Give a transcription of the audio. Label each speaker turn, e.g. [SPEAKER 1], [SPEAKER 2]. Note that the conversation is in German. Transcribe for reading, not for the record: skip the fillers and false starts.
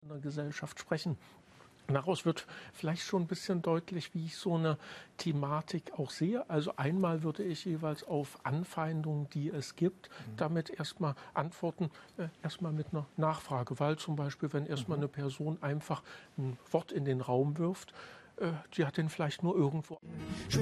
[SPEAKER 1] in der Gesellschaft sprechen. Daraus wird vielleicht schon ein bisschen deutlich, wie ich so eine Thematik auch sehe. Also einmal würde ich jeweils auf Anfeindungen, die es gibt, damit erstmal antworten, erstmal mit einer Nachfrage. Weil zum Beispiel, wenn erstmal eine Person einfach ein Wort in den Raum wirft, die hat den vielleicht nur irgendwo